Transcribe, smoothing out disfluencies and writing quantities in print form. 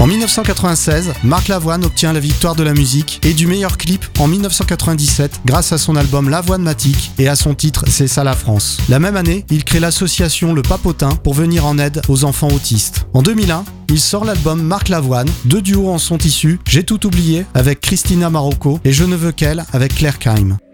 En 1996, Marc Lavoine obtient la victoire de la musique et du meilleur clip en 1997 grâce à son album Lavoine-matique et à son titre C'est ça la France. La même année, il crée l'association Le Papotin pour venir en aide aux enfants autistes. En 2001, il sort l'album Marc Lavoine. 2 duos en sont issus, J'ai tout oublié avec Christina Marocco et Je ne veux qu'elle avec Claire Kaim.